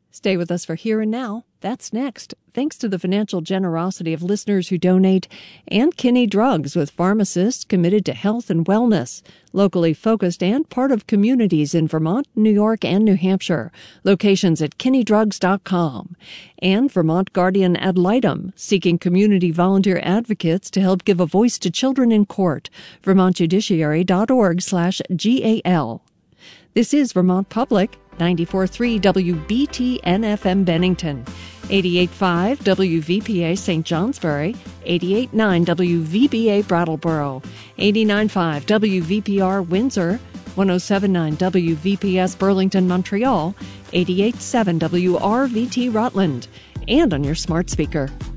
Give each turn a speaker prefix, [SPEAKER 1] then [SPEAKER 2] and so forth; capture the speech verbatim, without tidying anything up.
[SPEAKER 1] Stay with us for Here and Now. That's next, thanks to the financial generosity of listeners who donate, and Kinney Drugs, with pharmacists committed to health and wellness, locally focused and part of communities in Vermont, New York, and New Hampshire. Locations at kinney drugs dot com. And Vermont Guardian Ad Litem, seeking community volunteer advocates to help give a voice to children in court. vermont judiciary dot org slash G A L. This is Vermont Public, ninety-four point three W B T N F M Bennington, eighty-eight point five W V P A Saint Johnsbury, eighty-eight point nine W V B A Brattleboro, eighty-nine point five W V P R Windsor, one oh seven point nine W V P S Burlington, Montreal, eighty-eight point seven W R V T Rutland, and on your smart speaker.